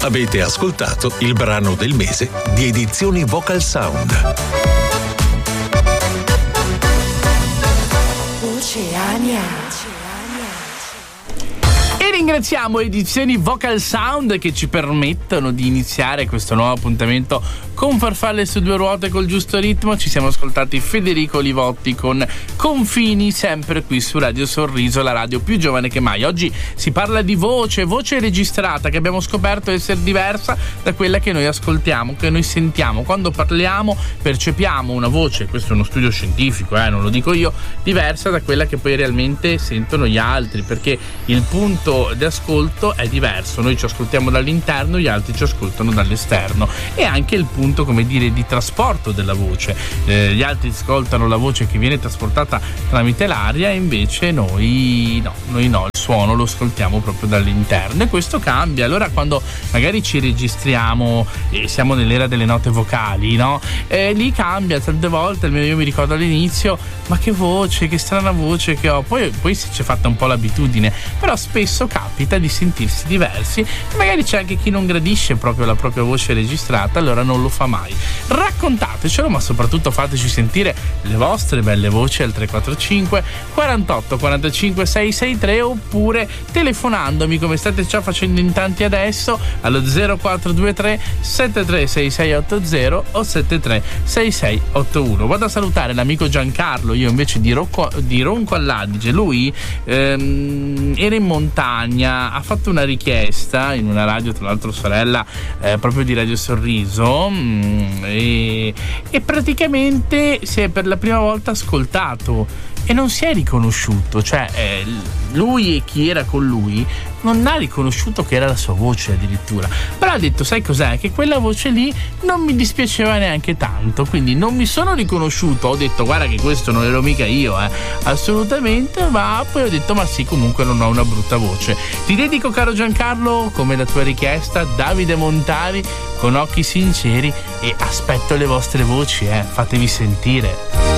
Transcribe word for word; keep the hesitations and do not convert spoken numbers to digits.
Avete ascoltato il brano del mese di Edizioni Vocal Sound. Oceania. E ringraziamo Edizioni Vocal Sound che ci permettono di iniziare questo nuovo appuntamento con Farfalle su due ruote col giusto ritmo. Ci siamo ascoltati Federico Livotti con Confini, sempre qui su Radio Sorriso, la radio più giovane che mai. Oggi si parla di voce, voce registrata, che abbiamo scoperto essere diversa da quella che noi ascoltiamo, che noi sentiamo. Quando parliamo percepiamo una voce, questo è uno studio scientifico, eh, non lo dico io, diversa da quella che poi realmente sentono gli altri, perché il punto di ascolto è diverso. Noi ci ascoltiamo dall'interno, gli altri ci ascoltano dall'esterno, e anche il punto, come dire, di trasporto della voce. Eh, gli altri ascoltano la voce che viene trasportata tramite l'aria, e invece noi no, noi no, il suono lo ascoltiamo proprio dall'interno, e questo cambia. Allora quando magari ci registriamo e siamo nell'era delle note vocali, no? Eh, lì cambia tante volte. Io mi ricordo all'inizio, ma che voce, che strana voce che ho, poi, poi si ci è fatta un po' l'abitudine, però spesso capita di sentirsi diversi, e magari c'è anche chi non gradisce proprio la propria voce registrata, allora non lo fa mai. Raccontatecelo, ma soprattutto fateci sentire le vostre belle voci al tre quattro cinque quarantotto quarantacinque seicentosessantatré, oppure telefonandomi come state già facendo in tanti adesso allo zero quattro due tre sette tre sei sei otto zero o sette tre sei sei otto uno. Vado a salutare l'amico Giancarlo, io invece di, Rocco, di Ronco all'Adige. Lui ehm, era in montagna, ha fatto una richiesta in una radio, tra l'altro sorella eh, proprio di Radio Sorriso, mh, e, e praticamente si è per la prima volta ascoltato e non si è riconosciuto, cioè eh, lui e chi era con lui non ha riconosciuto che era la sua voce addirittura, però ha detto: sai cos'è, che quella voce lì non mi dispiaceva neanche tanto, quindi non mi sono riconosciuto. Ho detto: guarda che questo non ero mica io, eh, assolutamente. Ma poi ho detto: ma sì, comunque non ho una brutta voce. Ti dedico, caro Giancarlo, come la tua richiesta, Davide Montari con Occhi Sinceri, e aspetto le vostre voci, eh, fatevi sentire.